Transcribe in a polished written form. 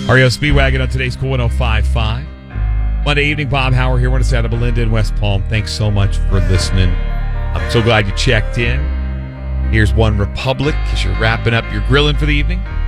REO Speedwagon on today's Cool 105.5. Monday evening, Bob Howard here. We're out of Belinda in West Palm. Thanks so much for listening. I'm so glad you checked in. Here's One Republic as you're wrapping up your grilling for the evening.